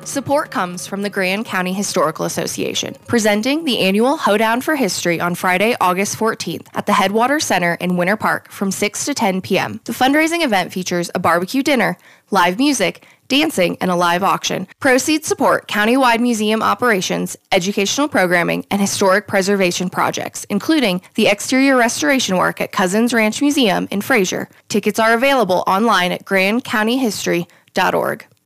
Support comes from the Grand County Historical Association, presenting the annual Hoedown for History on Friday, August 14th at the Headwater Center in Winter Park from 6 to 10 p.m. The fundraising event features a barbecue dinner, live music, dancing, and a live auction. Proceeds support countywide museum operations, educational programming, and historic preservation projects, including the exterior restoration work at Cousins Ranch Museum in Fraser. Tickets are available online at grandcountyhistory.org.